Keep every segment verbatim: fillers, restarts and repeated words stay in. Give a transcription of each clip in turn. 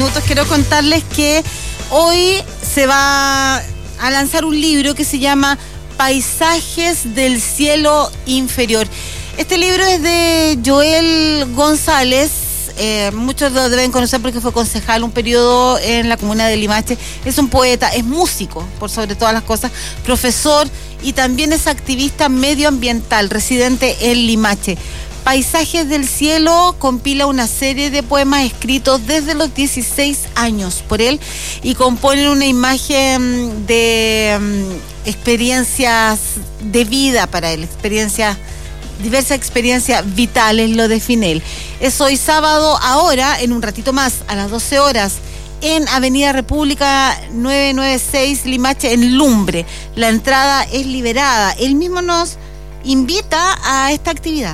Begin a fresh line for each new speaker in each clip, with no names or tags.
minutos, quiero contarles que hoy se va a lanzar un libro que se llama Paisajes del Cielo Inferior. Este libro es de Joel González. Eh, muchos lo deben conocer porque fue concejal un periodo en la comuna de Limache. Es un poeta, es músico, por sobre todas las cosas, profesor y también es activista medioambiental, residente en Limache. Paisajes del Cielo compila una serie de poemas escritos desde los dieciséis años por él y componen una imagen de um, experiencias de vida para él, experiencias diversas experiencias vitales, lo define él. Es hoy sábado, ahora, en un ratito más, a las doce horas, en Avenida República novecientos noventa y seis, Limache, en Lumbre. La entrada es liberada. Él mismo nos invita a esta actividad.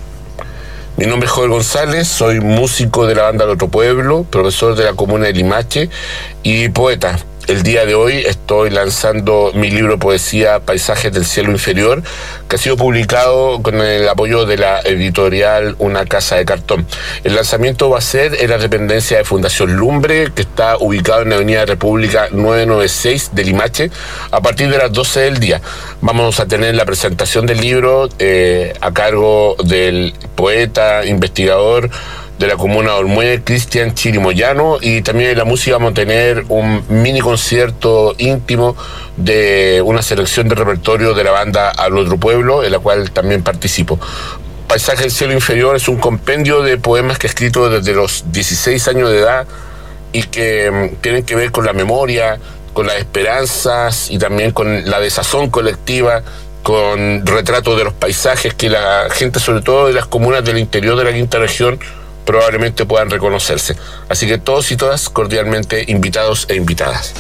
Mi nombre es Joel González, soy músico de la banda del Otro Pueblo, profesor de la comuna de Limache y poeta. El día de hoy estoy lanzando mi libro de poesía Paisajes del Cielo Inferior, que ha sido publicado con el apoyo de la editorial Una Casa de Cartón. El lanzamiento va a ser en la dependencia de Fundación Lumbre, que está ubicado en la Avenida República novecientos noventa y seis de Limache, a partir de las doce del día. Vamos a tener la presentación del libro eh, a cargo del poeta, investigador de la comuna de Olmué, Cristian Chirimoyano, y también en la música vamos a tener un mini concierto íntimo de una selección de repertorio de la banda Al Otro Pueblo, en la cual también participo. Paisaje del Cielo Inferior es un compendio de poemas que he escrito desde los dieciséis años de edad y que um, tienen que ver con la memoria, con las esperanzas y también con la desazón colectiva, con retratos de los paisajes que la gente, sobre todo de las comunas del interior de la quinta región, probablemente puedan reconocerse. Así que todos y todas cordialmente invitados e invitadas.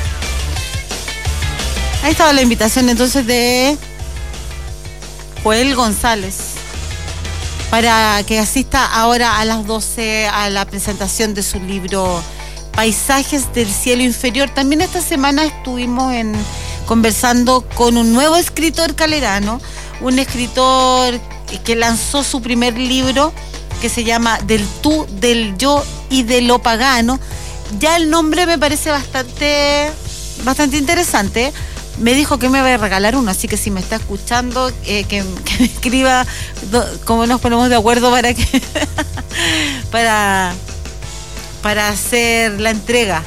Ahí estaba la invitación entonces de Joel González para que asista ahora a las doce a la presentación de su libro Paisajes del Cielo Inferior. También esta semana estuvimos en, conversando con un nuevo escritor calerano, un escritor que lanzó su primer libro que se llama Del Tú, del Yo y de lo Pagano. Ya el nombre me parece bastante bastante interesante. Me dijo que me va a regalar uno, así que si me está escuchando, eh, que, que me escriba do, cómo nos ponemos de acuerdo para que para para hacer la entrega.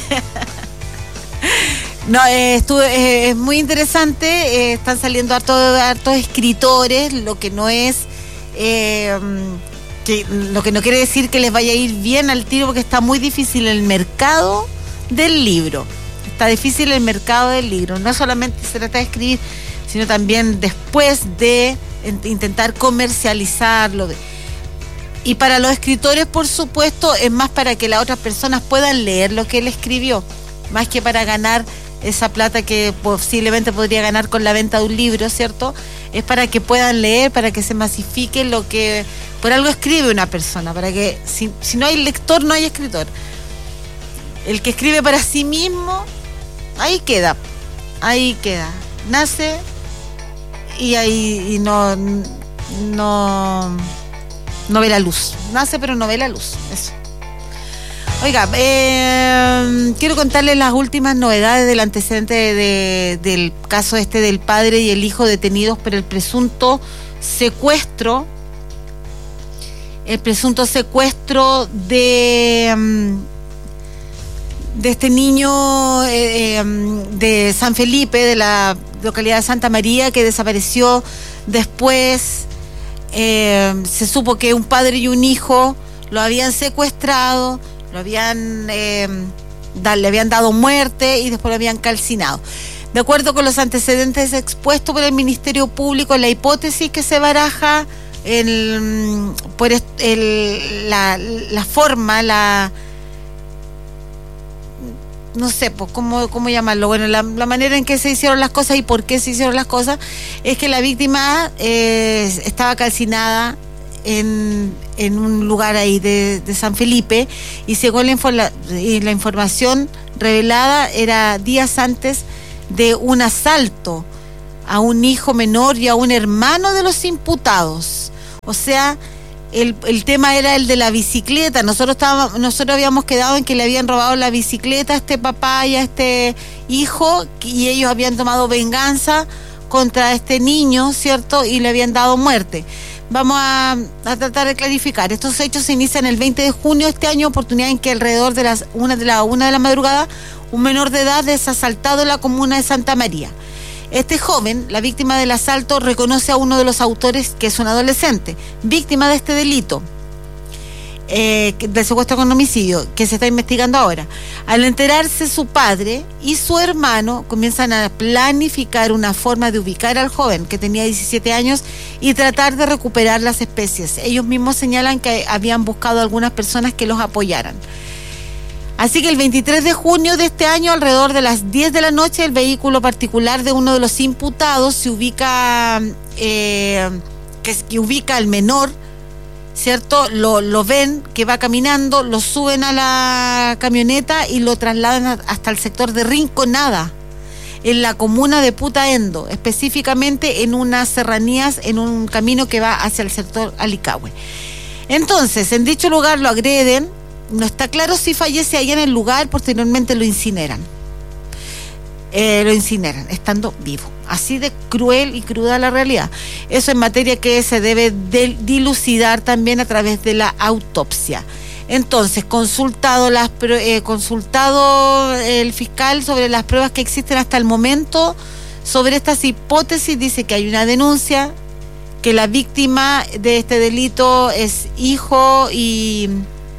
No, eh, estuve, eh, es muy interesante, eh, están saliendo hartos, hartos escritores, lo que no es eh, que lo que no quiere decir que les vaya a ir bien al tiro, porque está muy difícil el mercado del libro. Está difícil el mercado del libro. No solamente se trata de escribir, sino también después de intentar comercializarlo. Y para los escritores, por supuesto, es más para que las otras personas puedan leer lo que él escribió, más que para ganar esa plata que posiblemente podría ganar con la venta de un libro, ¿cierto? Es para que puedan leer, para que se masifique lo que por algo escribe una persona, para que si, si no hay lector, no hay escritor. El que escribe para sí mismo, ahí queda, ahí queda. Nace y ahí y no, no, no ve la luz. Nace pero no ve la luz, eso. Oiga, eh, quiero contarles las últimas novedades del antecedente de, de, del caso este del padre y el hijo detenidos por el presunto secuestro, el presunto secuestro de, de este niño eh, de San Felipe, de la localidad de Santa María, que desapareció después. Eh, se supo que un padre y un hijo lo habían secuestrado, lo habían eh, da, le habían dado muerte y después lo habían calcinado. De acuerdo con los antecedentes expuestos por el Ministerio Público, la hipótesis que se baraja el, por el, la, la forma, la no sé, pues cómo, cómo llamarlo, bueno, la, la manera en que se hicieron las cosas y por qué se hicieron las cosas, es que la víctima eh, estaba calcinada en, en un lugar ahí de, de San Felipe, y según la, info, la, la información revelada, era días antes de un asalto a un hijo menor y a un hermano de los imputados. O sea, el, el tema era el de la bicicleta. Nosotros estábamos, nosotros habíamos quedado en que le habían robado la bicicleta a este papá y a este hijo, y ellos habían tomado venganza contra este niño, ¿cierto? Y le habían dado muerte. Vamos a, a tratar de clarificar. Estos hechos se inician el veinte de junio de este año, oportunidad en que alrededor de las una de la una de la madrugada, un menor de edad es asaltado en la comuna de Santa María. Este joven, la víctima del asalto, reconoce a uno de los autores, que es un adolescente, víctima de este delito, eh, de secuestro con homicidio, que se está investigando ahora. Al enterarse, su padre y su hermano comienzan a planificar una forma de ubicar al joven, que tenía diecisiete años, y tratar de recuperar las especies. Ellos mismos señalan que habían buscado a algunas personas que los apoyaran. Así que el veintitrés de junio de este año, alrededor de las diez de la noche, el vehículo particular de uno de los imputados se ubica, eh, que, que ubica al menor, ¿cierto? Lo, lo ven que va caminando, lo suben a la camioneta y lo trasladan a, hasta el sector de Rinconada, en la comuna de Putaendo, específicamente en unas serranías, en un camino que va hacia el sector Alicahue. Entonces, en dicho lugar lo agreden. No está claro si fallece ahí en el lugar, posteriormente lo incineran. Eh, lo incineran, estando vivo. Así de cruel y cruda la realidad. Eso en materia que se debe de dilucidar también a través de la autopsia. Entonces, consultado, las, eh, consultado el fiscal sobre las pruebas que existen hasta el momento, sobre estas hipótesis, dice que hay una denuncia, que la víctima de este delito es hijo y...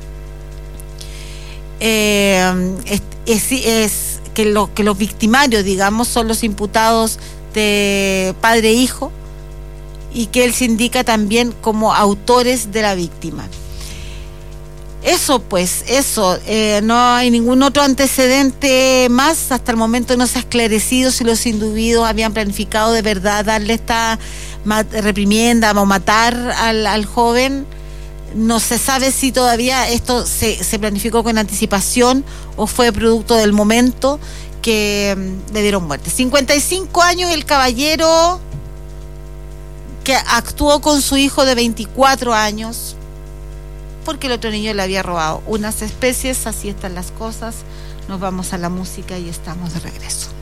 Eh, es, es, es que, lo, que los victimarios, digamos, son los imputados de padre e hijo, y que él se indica también como autores de la víctima. Eso pues, eso, eh, no hay ningún otro antecedente más. Hasta el momento no se ha esclarecido si los individuos habían planificado de verdad darle esta reprimienda o matar al, al joven. No se sabe si todavía esto se, se planificó con anticipación o fue producto del momento que um, le dieron muerte. cincuenta y cinco años el caballero que actuó con su hijo de veinticuatro años porque el otro niño le había robado unas especies. Así están las cosas. Nos vamos a la música y estamos de regreso.